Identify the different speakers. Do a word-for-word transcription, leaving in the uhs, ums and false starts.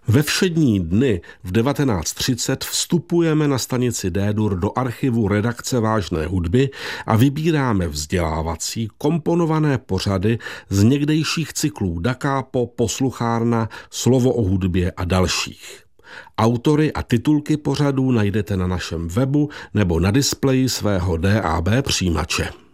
Speaker 1: Ve všední dny v devatenáct třicet vstupujeme na stanici D-dur do archivu redakce Vážné hudby a vybíráme vzdělávací komponované pořady z někdejších cyklů Da Capo, Posluchárna, Slovo o hudbě a dalších. Autory a titulky pořadů najdete na našem webu nebo na displeji svého D A B přijímače.